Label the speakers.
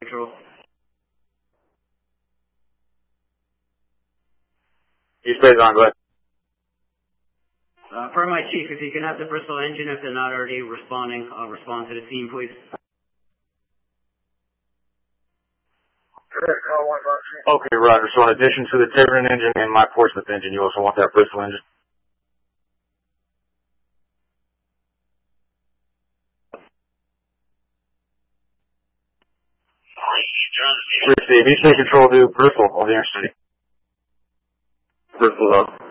Speaker 1: Control.
Speaker 2: East Bay's on, go ahead.
Speaker 1: For my chief, if you can have the Bristol engine, if they're not already responding, respond to the scene, please.
Speaker 2: Okay, Roger. So in addition to the Tiverton engine and my Portsmouth engine, you also want that Bristol engine? Receive. East Bay Control to Bristol, on the intercity. Bristol up.